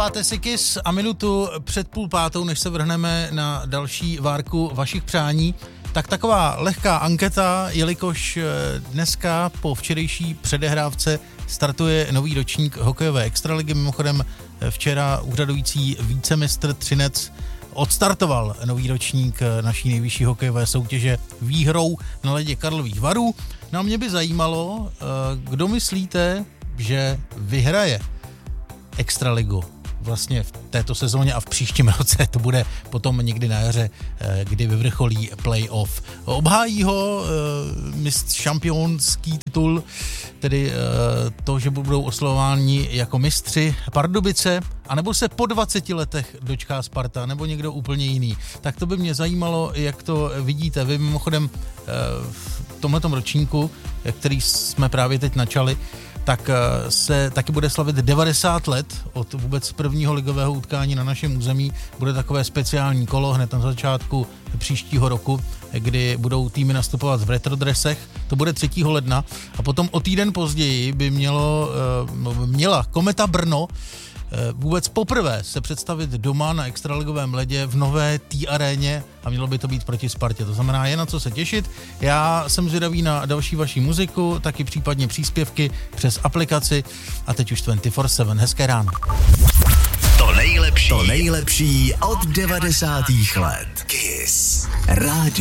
Dáváte si Kiss a minutu před 4:30, než se vrhneme na další várku vašich přání. Tak taková lehká anketa, jelikož dneska po včerejší předehrávce startuje nový ročník hokejové extraligy. Mimochodem včera úřadující vícemistr Třinec odstartoval nový ročník naší nejvyšší hokejové soutěže výhrou na ledě Karlových Varů. No a mě by zajímalo, kdo myslíte, že vyhraje extraligu vlastně v této sezóně a v příštím roce, to bude potom někdy na jaře, kdy vyvrcholí playoff. Obhájí ho šampionský titul, tedy to, že budou oslovováni jako mistři Pardubice, anebo se po 20 letech dočká Sparta, nebo někdo úplně jiný. Tak to by mě zajímalo, jak to vidíte vy. Mimochodem v tomhletom ročníku, který jsme právě teď načali, tak se taky bude slavit 90 let od vůbec prvního ligového utkání na našem území. Bude takové speciální kolo hned na začátku příštího roku, kdy budou týmy nastupovat v retrodresech. To bude 3. ledna a potom o týden později by měla Kometa Brno vůbec poprvé se představit doma na extraligovém ledě v nové T-aréně a mělo by to být proti Spartě. To znamená, je na co se těšit. Já jsem zvědavý na další vaši muziku, taky případně příspěvky přes aplikaci a teď už 24/7. Hezké ráno. To nejlepší od 90. let. Kiss Radio.